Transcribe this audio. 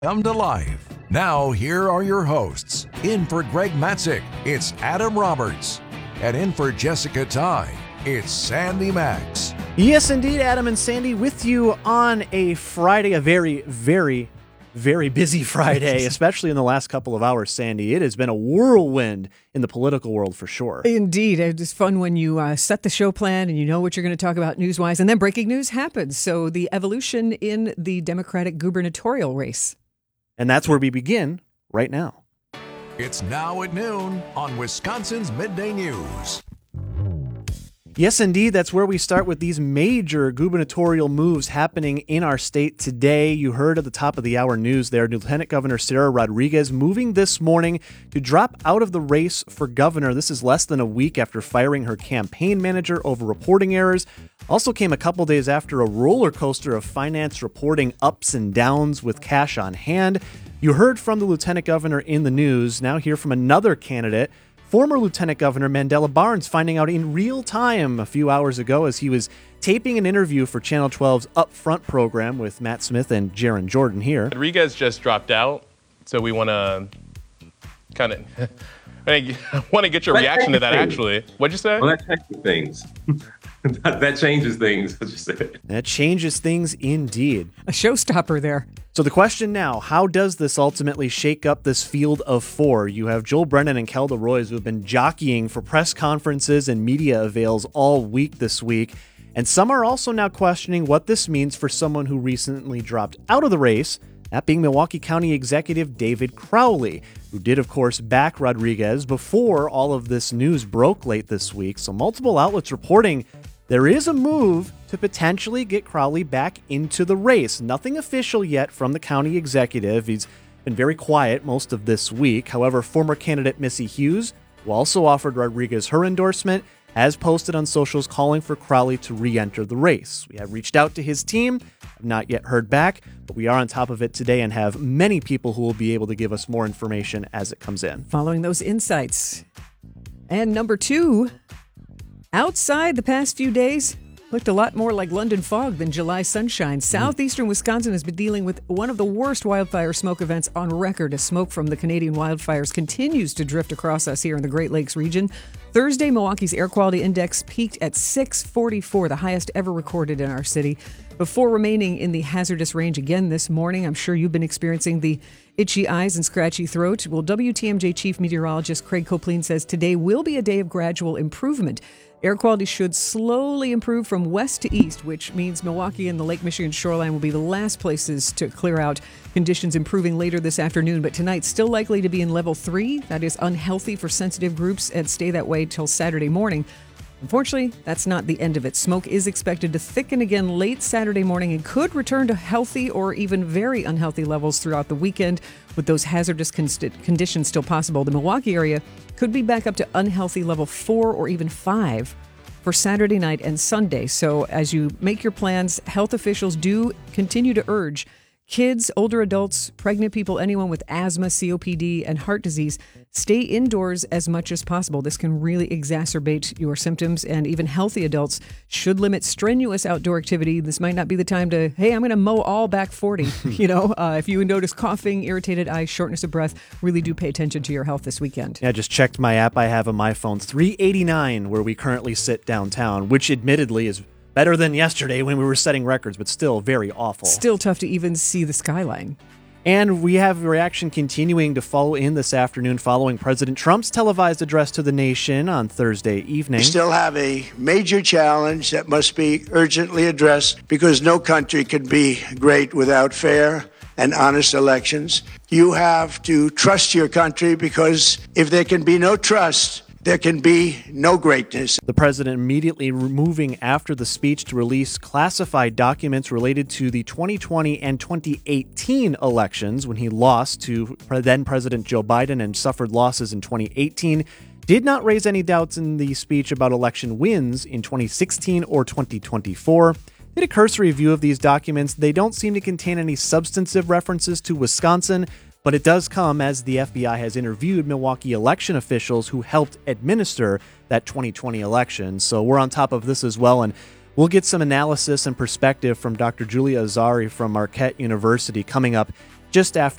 Come to life. Now, here are your hosts. In for Greg Matzik, it's Adam Roberts. And in for Jessica Ty, it's Sandy Max. Yes, indeed, Adam and Sandy with you on a Friday, a very, very, very busy Friday, especially in the last couple of hours, Sandy. It has been a whirlwind in the political world for sure. Indeed. It's fun when you set the show plan and you know what you're going to talk about news-wise, and then breaking news happens. So the evolution in the Democratic gubernatorial race. And that's where we begin right now. It's now at noon on Wisconsin's Midday News. Yes, indeed. That's where we start with these major gubernatorial moves happening in our state today. You heard at the top of the hour news there, Lieutenant Governor Sarah Rodriguez moving this morning to drop out of the race for governor. This is less than a week after firing her campaign manager over reporting errors. Also came a couple days after a roller coaster of finance reporting ups and downs with cash on hand. You heard from the Lieutenant Governor in the news. Now hear from another candidate. Former Lieutenant Governor Mandela Barnes finding out in real time a few hours ago as he was taping an interview for Channel 12's Upfront program with Matt Smith and Jaron Jordan here. Rodriguez just dropped out, so we want to kind of I want to get your reaction to that, actually. What'd you say? Well, that changes things. That changes things, as you said. That changes things indeed. A showstopper there. So the question now, how does this ultimately shake up this field of four? You have Joel Brennan and Kelda Roys who have been jockeying for press conferences and media avails all week this week. And some are also now questioning what this means for someone who recently dropped out of the race, that being Milwaukee County Executive David Crowley, who did, of course, back Rodriguez before all of this news broke late this week. So multiple outlets reporting there is a move to potentially get Crowley back into the race. Nothing official yet from the county executive. He's been very quiet most of this week. However, former candidate Missy Hughes, who also offered Rodriguez her endorsement, has posted on socials calling for Crowley to re-enter the race. We have reached out to his team, have not yet heard back, but we are on top of it today and have many people who will be able to give us more information as it comes in. Following those insights. And number two, outside the past few days, looked a lot more like London fog than July sunshine. Southeastern Wisconsin has been dealing with one of the worst wildfire smoke events on record as smoke from the Canadian wildfires continues to drift across us here in the Great Lakes region. Thursday, Milwaukee's air quality index peaked at 644, the highest ever recorded in our city, before remaining in the hazardous range again this morning. I'm sure you've been experiencing the itchy eyes and scratchy throat. Well, WTMJ Chief Meteorologist Craig Copleen says today will be a day of gradual improvement. Air quality should slowly improve from west to east, which means Milwaukee and the Lake Michigan shoreline will be the last places to clear out. Conditions improving later this afternoon, but tonight still likely to be in level 3. That is unhealthy for sensitive groups and stay that way till Saturday morning. Unfortunately, that's not the end of it. Smoke is expected to thicken again late Saturday morning and could return to healthy or even very unhealthy levels throughout the weekend. With those hazardous conditions still possible, the Milwaukee area could be back up to unhealthy level 4 or even 5 for Saturday night and Sunday. So as you make your plans, health officials do continue to urge kids, older adults, pregnant people, anyone with asthma, COPD, and heart disease, stay indoors as much as possible. This can really exacerbate your symptoms, and even healthy adults should limit strenuous outdoor activity. This might not be the time to, hey, I'm going to mow all back 40. If you notice coughing, irritated eyes, shortness of breath, really do pay attention to your health this weekend. Yeah, just checked my app I have on my phone. 389 where we currently sit downtown, which admittedly is better than yesterday when we were setting records, but still very awful. Still tough to even see the skyline. And we have reaction continuing to follow in this afternoon following President Trump's televised address to the nation on Thursday evening. We still have a major challenge that must be urgently addressed because no country can be great without fair and honest elections. You have to trust your country because if there can be no trust, there can be no greatness. The president immediately moving after the speech to release classified documents related to the 2020 and 2018 elections when he lost to then President Joe Biden and suffered losses in 2018. Did not raise any doubts in the speech about election wins in 2016 or 2024. Did a cursory view of these documents. They don't seem to contain any substantive references to Wisconsin, but it does come as the FBI has interviewed Milwaukee election officials who helped administer that 2020 election. So we're on top of this as well, and we'll get some analysis and perspective from Dr. Julia Azari from Marquette University coming up just after